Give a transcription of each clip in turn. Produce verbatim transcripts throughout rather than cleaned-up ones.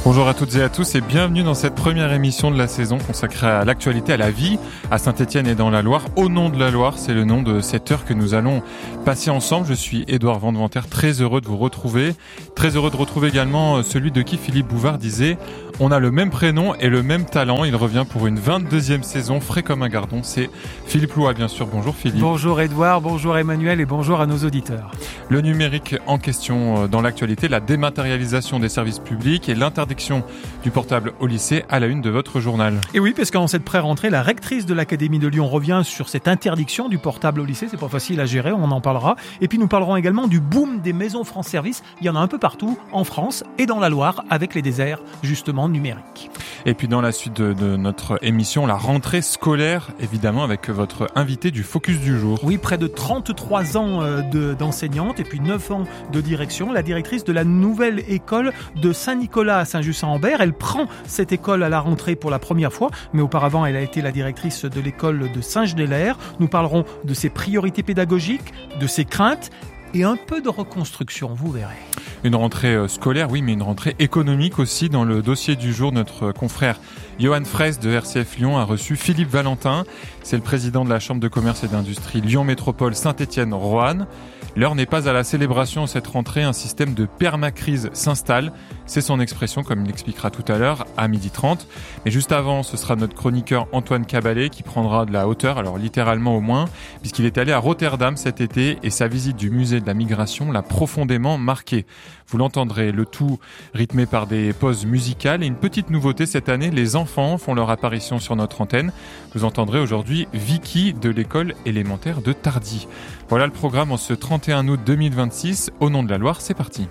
Bonjour à toutes et à tous et bienvenue dans cette première émission de la saison consacrée à l'actualité, à la vie à Saint-Étienne et dans la Loire. Au nom de la Loire, c'est le nom de cette heure que nous allons passer ensemble. Je suis Édouard Vandeventer, très heureux de vous retrouver. Très heureux de retrouver également celui de qui Philippe Bouvard disait « On a le même prénom et le même talent ». Il revient pour une vingt-deuxième saison, frais comme un gardon. C'est Philippe Loua, bien sûr. Bonjour Philippe. Bonjour Édouard, bonjour Emmanuel et bonjour à nos auditeurs. Le numérique en question dans l'actualité, la dématérialisation des services publics et l'interdiction du portable au lycée à la une de votre journal. Et oui, parce qu'en cette pré-rentrée, la rectrice de l'Académie de Lyon revient sur cette interdiction du portable au lycée. C'est pas facile à gérer, on en parlera. Et puis nous parlerons également du boom des maisons France Service. Il y en a un peu partout en France et dans la Loire avec les déserts justement numériques. Et puis dans la suite de, de notre émission, la rentrée scolaire, évidemment avec votre invité du Focus du jour. Oui, près de trente-trois ans de, d'enseignante et puis neuf ans de direction. La directrice de la nouvelle école de Saint-Nicolas à Saint-Just-Saint-Rambert. Elle prend cette école à la rentrée pour la première fois, mais auparavant elle a été la directrice de l'école de Saint-Genélaire. Nous parlerons de ses priorités pédagogiques, de ses craintes et un peu de reconstruction, vous verrez. Une rentrée scolaire, oui, mais une rentrée économique aussi. Dans le dossier du jour, notre confrère Johan Fraisse de R C F Lyon a reçu Philippe Valentin. C'est le président de la Chambre de commerce et d'industrie Lyon Métropole Saint-Étienne-Roanne. L'heure n'est pas à la célébration cette rentrée, un système de permacrise s'installe. C'est son expression, comme il l'expliquera tout à l'heure, à midi trente. Mais juste avant, ce sera notre chroniqueur Antoine Caballet qui prendra de la hauteur, alors littéralement au moins, puisqu'il est allé à Rotterdam cet été et sa visite du musée de la migration l'a profondément marqué. Vous l'entendrez, le tout rythmé par des pauses musicales et une petite nouveauté cette année, les enfants font leur apparition sur notre antenne. Vous entendrez aujourd'hui Vicky de l'école élémentaire de Tardy. Voilà le programme en ce trente et un août deux mille vingt-six. Au nom de la Loire, c'est parti.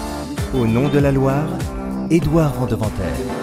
Au nom de la Loire, Édouard Vandeventer.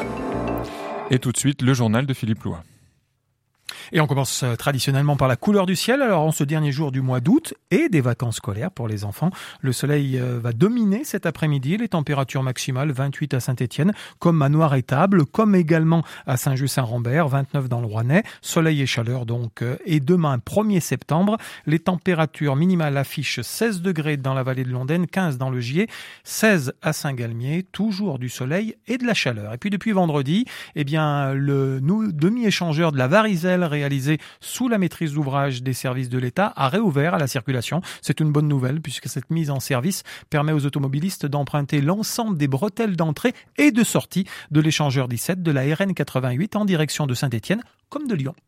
Et tout de suite, le journal de Philippe Loua. Et on commence traditionnellement par la couleur du ciel. Alors en ce dernier jour du mois d'août et des vacances scolaires pour les enfants, le soleil va dominer cet après-midi. Les températures maximales vingt-huit à Saint-Étienne, comme à Noiret-Table, comme également à Saint-Just-Saint-Rambert, vingt-neuf dans le Rouennais. Soleil et chaleur donc. Et demain, premier septembre, les températures minimales affichent seize degrés dans la vallée de l'Ondaine, quinze dans le Gier, seize à Saint-Galmier, toujours du soleil et de la chaleur. Et puis depuis vendredi, eh bien le nous, demi-échangeur de la Varizelle réalisé sous la maîtrise d'ouvrage des services de l'État a réouvert à la circulation. C'est une bonne nouvelle puisque cette mise en service permet aux automobilistes d'emprunter l'ensemble des bretelles d'entrée et de sortie de l'échangeur dix-sept de la R N quatre-vingt-huit en direction de Saint-Étienne comme de Lyon.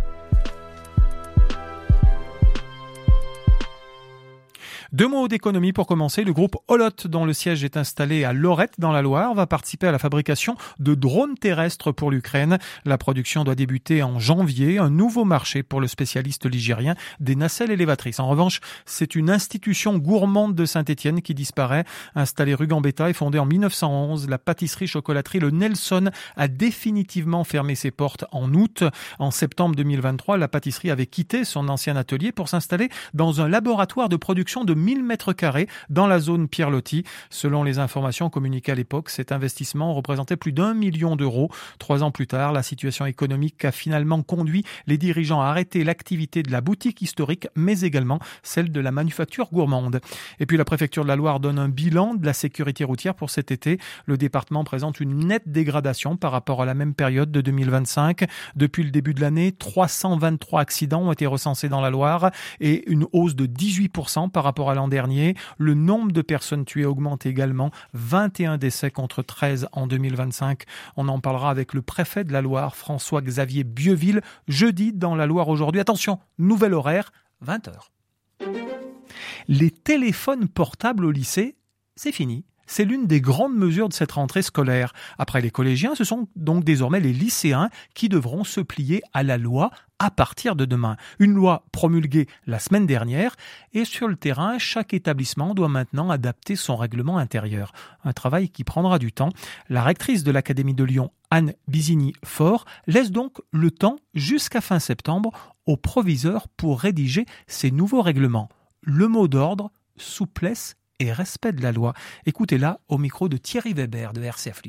Deux mots d'économie pour commencer. Le groupe Olot, dont le siège est installé à Lorette dans la Loire, va participer à la fabrication de drones terrestres pour l'Ukraine. La production doit débuter en janvier, un nouveau marché pour le spécialiste ligérien des nacelles élévatrices. En revanche, c'est une institution gourmande de Saint-Étienne qui disparaît. Installée rue Gambetta et fondée en mille neuf cent onze, la pâtisserie-chocolaterie Le Nelson a définitivement fermé ses portes en août. En septembre deux mille vingt-trois, la pâtisserie avait quitté son ancien atelier pour s'installer dans un laboratoire de production de mille mètres carrés dans la zone Pierre-Loti. Selon les informations communiquées à l'époque, cet investissement représentait plus d'un million d'euros. Trois ans plus tard, la situation économique a finalement conduit les dirigeants à arrêter l'activité de la boutique historique, mais également celle de la manufacture gourmande. Et puis la préfecture de la Loire donne un bilan de la sécurité routière pour cet été. Le département présente une nette dégradation par rapport à la même période de deux mille vingt-cinq. Depuis le début de l'année, trois cent vingt-trois accidents ont été recensés dans la Loire et une hausse de dix-huit pour cent par rapport à l'an dernier. Le nombre de personnes tuées augmente également, vingt et un décès contre treize en deux mille vingt-cinq. On en parlera avec le préfet de la Loire, François-Xavier Bieville, jeudi dans la Loire aujourd'hui. Attention, nouvel horaire, vingt heures. Les téléphones portables au lycée, c'est fini. C'est l'une des grandes mesures de cette rentrée scolaire. Après les collégiens, ce sont donc désormais les lycéens qui devront se plier à la loi à partir de demain. Une loi promulguée la semaine dernière et sur le terrain, chaque établissement doit maintenant adapter son règlement intérieur. Un travail qui prendra du temps. La rectrice de l'Académie de Lyon, Anne Bizini-Fort, laisse donc le temps jusqu'à fin septembre aux proviseurs pour rédiger ces nouveaux règlements. Le mot d'ordre, souplesse et respect de la loi. Écoutez-la au micro de Thierry Weber de R C F Lyon.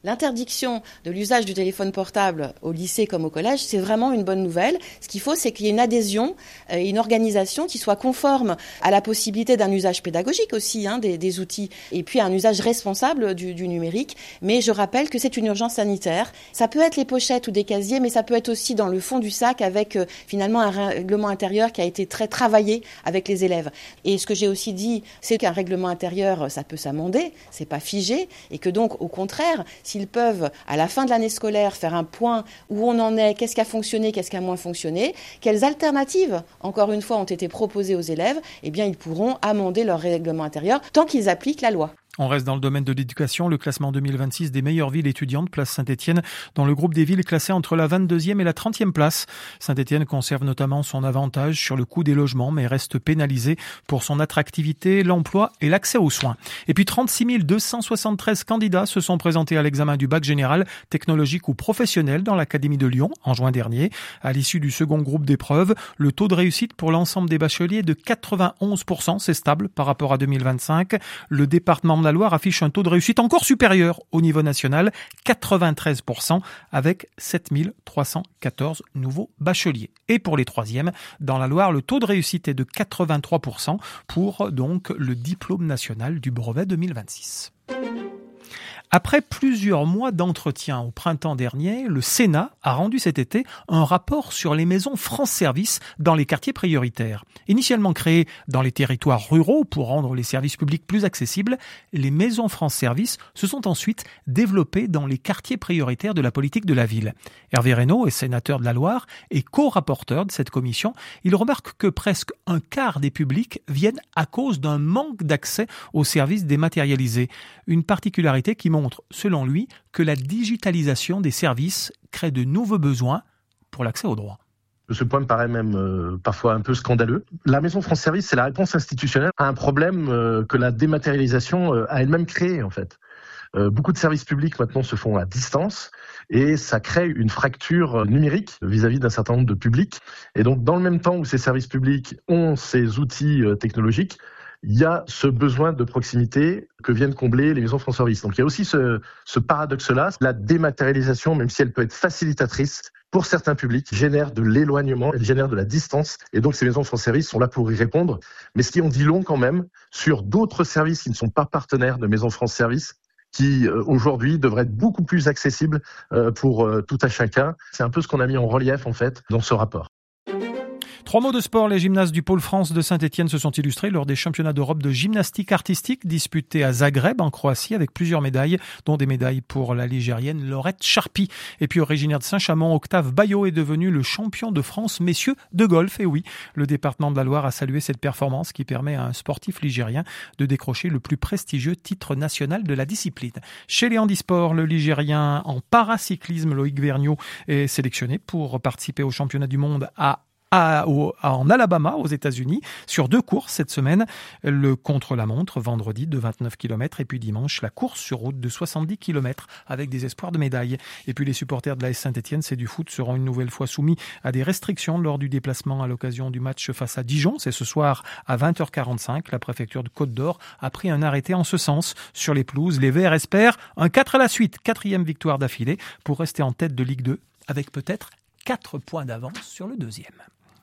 L'interdiction de l'usage du téléphone portable au lycée comme au collège, c'est vraiment une bonne nouvelle. Ce qu'il faut, c'est qu'il y ait une adhésion, euh, une organisation qui soit conforme à la possibilité d'un usage pédagogique aussi hein, des, des outils, et puis un usage responsable du, du numérique. Mais je rappelle que c'est une urgence sanitaire. Ça peut être les pochettes ou des casiers, mais ça peut être aussi dans le fond du sac avec euh, finalement un règlement intérieur qui a été très travaillé avec les élèves. Et ce que j'ai aussi dit, c'est qu'un règlement intérieur, ça peut s'amender, c'est pas figé, et que donc, au contraire, s'ils peuvent, à la fin de l'année scolaire, faire un point où on en est, qu'est-ce qui a fonctionné, qu'est-ce qui a moins fonctionné, quelles alternatives, encore une fois, ont été proposées aux élèves, eh bien, ils pourront amender leur règlement intérieur tant qu'ils appliquent la loi. On reste dans le domaine de l'éducation. Le classement deux mille vingt-six des meilleures villes étudiantes place Saint-Étienne dans le groupe des villes classées entre la vingt-deuxième et la trentième place. Saint-Étienne conserve notamment son avantage sur le coût des logements, mais reste pénalisé pour son attractivité, l'emploi et l'accès aux soins. Et puis trente-six mille deux cent soixante-treize candidats se sont présentés à l'examen du bac général technologique ou professionnel dans l'Académie de Lyon en juin dernier. À l'issue du second groupe d'épreuves, le taux de réussite pour l'ensemble des bacheliers est de quatre-vingt-onze pour cent. C'est stable par rapport à deux mille vingt-cinq. Le département de la Loire affiche un taux de réussite encore supérieur au niveau national, quatre-vingt-treize pour cent, avec sept mille trois cent quatorze nouveaux bacheliers. Et pour les troisièmes, dans la Loire, le taux de réussite est de quatre-vingt-trois pour cent pour donc le diplôme national du brevet deux mille vingt-six. Après plusieurs mois d'entretien au printemps dernier, le Sénat a rendu cet été un rapport sur les maisons France Service dans les quartiers prioritaires. Initialement créées dans les territoires ruraux pour rendre les services publics plus accessibles, les maisons France Service se sont ensuite développées dans les quartiers prioritaires de la politique de la ville. Hervé Reynaud est sénateur de la Loire et co-rapporteur de cette commission. Il remarque que presque un quart des publics viennent à cause d'un manque d'accès aux services dématérialisés. Une particularité qui montre, selon lui, que la digitalisation des services crée de nouveaux besoins pour l'accès aux droits. Ce point me paraît même euh, parfois un peu scandaleux. La Maison France Service, c'est la réponse institutionnelle à un problème euh, que la dématérialisation euh, a elle-même créé en fait. Euh, beaucoup de services publics maintenant se font à distance et ça crée une fracture numérique vis-à-vis d'un certain nombre de publics. Et donc dans le même temps où ces services publics ont ces outils euh, technologiques, il y a ce besoin de proximité que viennent combler les maisons France Service. Donc il y a aussi ce, ce paradoxe-là, la dématérialisation, même si elle peut être facilitatrice pour certains publics, génère de l'éloignement, elle génère de la distance. Et donc ces maisons France Service sont là pour y répondre. Mais ce qui en dit long quand même sur d'autres services qui ne sont pas partenaires de Maisons France Service, qui euh, aujourd'hui devraient être beaucoup plus accessibles euh, pour euh, tout à chacun. C'est un peu ce qu'on a mis en relief en fait dans ce rapport. Trois mots de sport. Les gymnastes du Pôle France de Saint-Étienne se sont illustrés lors des championnats d'Europe de gymnastique artistique disputés à Zagreb, en Croatie, avec plusieurs médailles, dont des médailles pour la ligérienne Laurette Charpy. Et puis originaire de Saint-Chamond, Octave Baillot est devenu le champion de France messieurs de golf. Et oui, le département de la Loire a salué cette performance qui permet à un sportif ligérien de décrocher le plus prestigieux titre national de la discipline. Chez les handisports, le ligérien en paracyclisme, Loïc Vergniaud, est sélectionné pour participer au championnat du monde à À, au, en Alabama, aux États-Unis, sur deux courses cette semaine. Le contre-la-montre, vendredi, de vingt-neuf kilomètres, et puis dimanche, la course sur route de soixante-dix kilomètres, avec des espoirs de médailles. Et puis les supporters de l'A S Saint-Étienne, c'est du foot, seront une nouvelle fois soumis à des restrictions lors du déplacement à l'occasion du match face à Dijon. C'est ce soir à vingt heures quarante-cinq. La préfecture de Côte-d'Or a pris un arrêté en ce sens. Sur les pelouses, les Verts espèrent un quatre à la suite, quatrième victoire d'affilée, pour rester en tête de Ligue deux, avec peut-être quatre points d'avance sur le deuxième.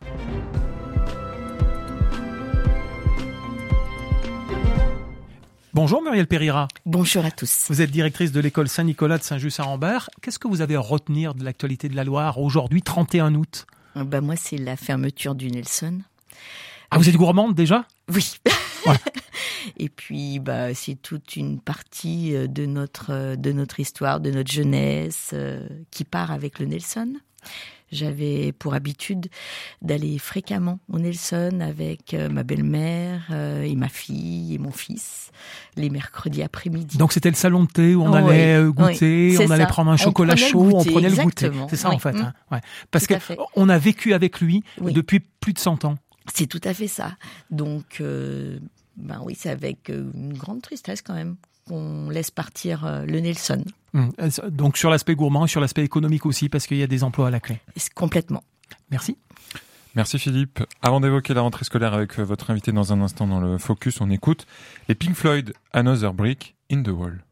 Bonjour Muriel Périra. Bonjour à tous. Vous êtes directrice de l'école Saint-Nicolas de Saint-Just-Saint-Rambert. Qu'est-ce que vous avez à retenir de l'actualité de la Loire aujourd'hui, trente et un août ? Ben moi, c'est la fermeture du Nelson. Ah, vous êtes gourmande déjà ? Oui. Ouais. Et puis, bah, c'est toute une partie de notre, de notre histoire, de notre jeunesse euh, qui part avec le Nelson. J'avais pour habitude d'aller fréquemment au Nelson avec euh, ma belle-mère euh, et ma fille et mon fils les mercredis après-midi. Donc c'était le salon de thé où on oh, allait oui, goûter, oui, on allait ça. prendre un chocolat chaud, goûter, on prenait exactement. le goûter. C'est ça oui. en fait. Mmh. Hein. Ouais. Parce Tout qu'on a vécu avec lui oui. depuis plus de cent ans. C'est tout à fait ça. Donc, euh, ben oui, c'est avec une grande tristesse quand même qu'on laisse partir euh, le Nelson. Mmh. Donc sur l'aspect gourmand et sur l'aspect économique aussi, parce qu'il y a des emplois à la clé. Complètement. Merci. Merci Philippe. Avant d'évoquer la rentrée scolaire avec votre invité dans un instant dans le Focus, on écoute les Pink Floyd, Another Brick in the Wall.